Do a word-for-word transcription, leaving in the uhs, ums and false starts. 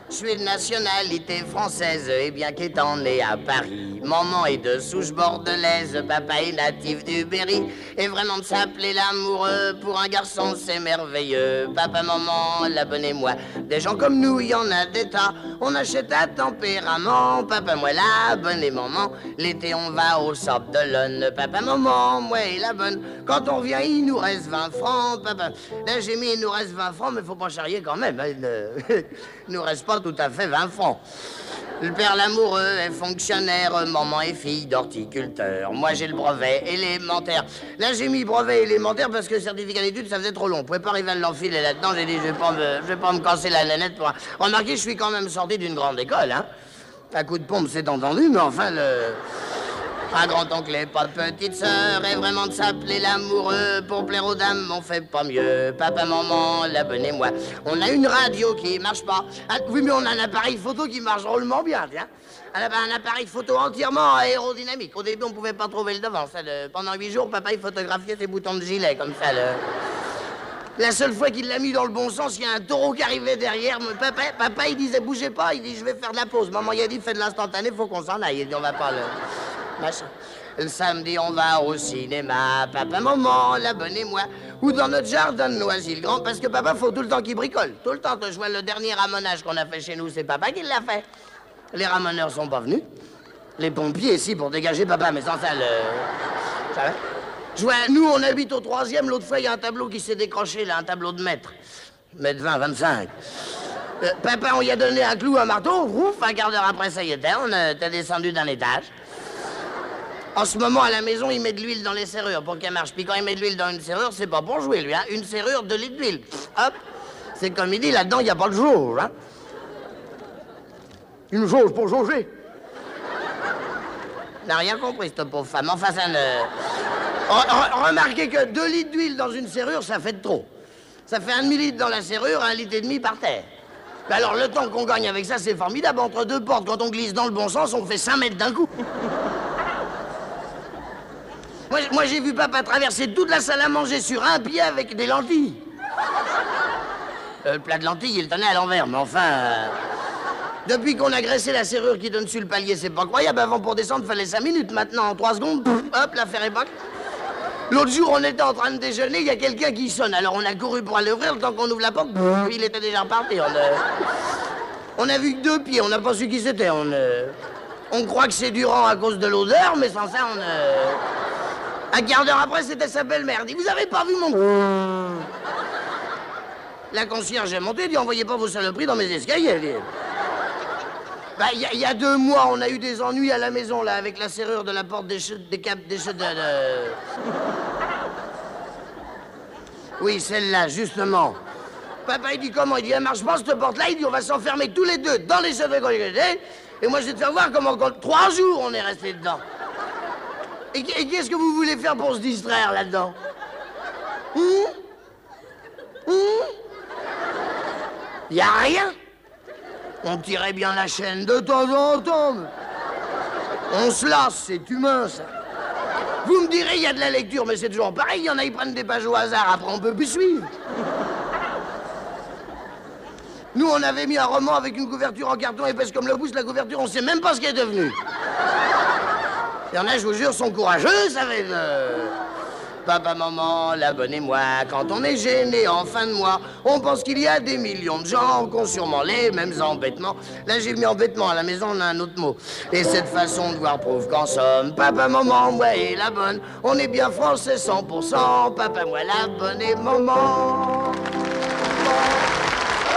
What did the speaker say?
Je suis de nationalité française, et bien qu'étant né à Paris, maman est de souche bordelaise, papa est natif du Berry, et vraiment de s'appeler l'amoureux, pour un garçon c'est merveilleux. Papa, maman, la bonne et moi, des gens comme nous, il y en a des tas, on achète à tempérament. Papa, moi, la bonne et maman, l'été on va au Sable d'Olonne. Papa, maman, moi et la bonne, quand on revient il nous reste vingt francs. Papa, là j'ai mis il nous reste vingt francs, mais faut pas charrier quand même, hein, il nous reste pas tout à fait vingt francs. Le père l'amoureux est fonctionnaire, maman est fille d'horticulteur. Moi j'ai le brevet élémentaire. Là j'ai mis brevet élémentaire parce que le certificat d'études ça faisait trop long. Je pouvais pas arriver à l'enfiler là-dedans. J'ai dit je vais pas me, je vais pas me casser la nanette pour... Remarquez, je suis quand même sorti d'une grande école, hein. Un coup de pompe c'est entendu, mais enfin le... Un grand-oncle et pas de petite sœur, et vraiment de s'appeler l'amoureux, pour plaire aux dames, on fait pas mieux. Papa, maman, la bonne et moi, on a une radio qui marche pas. Ah, oui, mais on a un appareil photo qui marche drôlement bien, tiens. Un, un appareil photo entièrement aérodynamique. Au début, on pouvait pas trouver le devant. Ça, le... Pendant huit jours, papa, il photographiait ses boutons de gilet, comme ça, le... La seule fois qu'il l'a mis dans le bon sens, il y a un taureau qui arrivait derrière. Papa, papa, il disait, bougez pas, il dit, je vais faire de la pause. Maman, il a dit, fais de l'instantané, faut qu'on s'en aille. Il dit, on va pas le... Machin. Le samedi, on va au cinéma, papa, maman, la bonne et moi, ou dans notre jardin de Noisy-le-Grand, parce que papa, faut tout le temps qu'il bricole. Tout le temps, je vois le dernier ramonage qu'on a fait chez nous, c'est papa qui l'a fait. Les ramoneurs sont pas venus. Les pompiers, si, pour dégager papa, mais sans ça, le... Ça va? Je vois, nous, on habite au troisième, l'autre fois, il y a un tableau qui s'est décroché, là, un tableau de mètre. Mètre vingt, vingt-cinq. Euh, papa, on y a donné un clou, un marteau, ouf, un quart d'heure après, ça y était, on était descendu d'un étage. En ce moment, à la maison, il met de l'huile dans les serrures pour qu'elle marche. Puis quand il met de l'huile dans une serrure, c'est pas pour jouer, lui, hein. Une serrure, deux litres d'huile. Hop. C'est comme il dit, là-dedans, il n'y a pas de jauge, hein. Une jauge pour jauger. N'a rien compris, cette pauvre femme. Enfin, ça ne... Re- Remarquez que deux litres d'huile dans une serrure, ça fait de trop. Ça fait un demi-litre dans la serrure, un litre et demi par terre. Mais alors, le temps qu'on gagne avec ça, c'est formidable. Entre deux portes, quand on glisse dans le bon sens, on fait cinq mètres d'un coup. Moi, moi j'ai vu papa traverser toute la salle à manger sur un pied avec des lentilles. Euh, le plat de lentilles, il le tenait à l'envers, mais enfin... Euh... Depuis qu'on a graissé la serrure qui donne sur le palier, c'est pas croyable. Avant, pour descendre, fallait cinq minutes. Maintenant, en trois secondes, pff, hop, l'affaire est bouclée. L'autre jour, on était en train de déjeuner, il y a quelqu'un qui sonne. Alors, on a couru pour aller ouvrir, le temps qu'on ouvre la porte, pff, il était déjà reparti. On a, on a vu que deux pieds, on n'a pas su qui c'était. On, euh... on croit que c'est Durand à cause de l'odeur, mais sans ça, on... Euh... Un quart d'heure après, c'était sa belle-mère. Dit, vous avez pas vu mon... La concierge est montée, dit, envoyez pas vos saloperies dans mes escaliers. Dit. Bah, il y, y a deux mois, on a eu des ennuis à la maison, là, avec la serrure de la porte des che... des cap... des che... de... de... Oui, celle-là, justement. Papa, il dit, comment? Il dit, elle marche pas, cette porte-là. Il dit, on va s'enfermer tous les deux dans les cheveux. Et moi, je vais te faire voir comment... Trois jours, on est restés dedans. Et, et qu'est-ce que vous voulez faire pour se distraire là-dedans? Hum? Hum? Y a rien. On tirait bien la chaîne de temps en temps. On se lasse, c'est humain, ça. Vous me direz, il y a de la lecture, mais c'est toujours pareil. Il y en a, ils prennent des pages au hasard, après on peut plus suivre. Nous, on avait mis un roman avec une couverture en carton épaisse comme le pouce. La couverture, on sait même pas ce qu'elle est devenue. Il y en a, je vous jure, sont courageux, ça va être... Euh... Papa, maman, la bonne et moi, quand on est gêné en fin de mois, on pense qu'il y a des millions de gens qui ont sûrement les mêmes embêtements. Là, j'ai mis embêtement, à la maison, on a un autre mot. Et cette façon de voir prouve qu'en somme, papa, maman, moi et la bonne, on est bien français cent pour cent. Papa, moi, la bonne et maman.